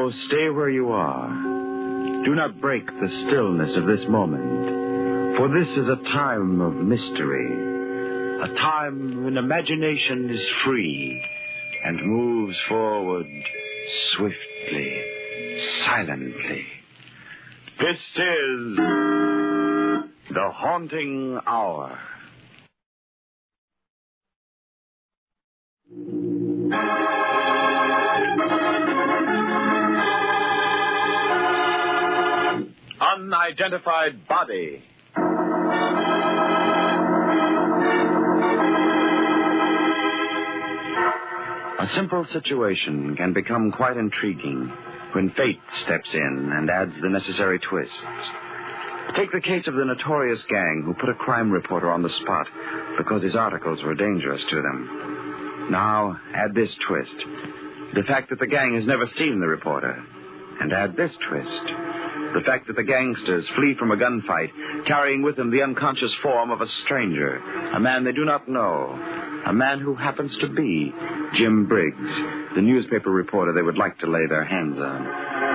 So stay where you are. Do not break the stillness of this moment, for this is a time of mystery, a time when imagination is free and moves forward swiftly, silently. This is The Haunting Hour. Unidentified body. A simple situation can become quite intriguing when fate steps in and adds the necessary twists. Take the case of the notorious gang who put a crime reporter on the spot because his articles were dangerous to them. Now, add this twist. The fact that the gang has never seen the reporter. And add this twist. The fact that the gangsters flee from a gunfight, carrying with them the unconscious form of a stranger, a man they do not know, a man who happens to be Jim Briggs, the newspaper reporter they would like to lay their hands on.